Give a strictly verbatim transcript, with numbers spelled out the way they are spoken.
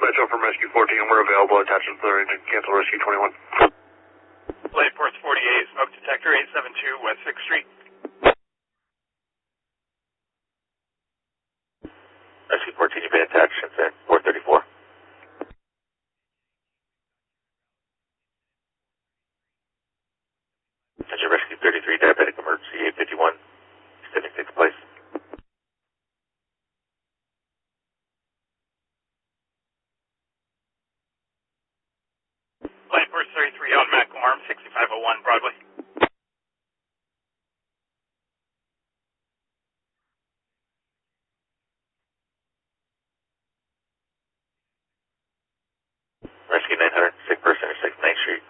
Dispatch from Rescue fourteen, we're available. Attachment to the range and cancel Rescue twenty-one. Flight Force forty-eight, smoke detector eight seven two West sixth Street. Rescue fourteen, you've been attached since then, four thirty-four. Attention Rescue thirty-three, diabetic emergency eight fifty-one, extending sixth place. Flight Force thirty-three on Macomb Arm, sixty-five oh one Broadway. Rescue nine hundred, sick person, intersect ninth Street.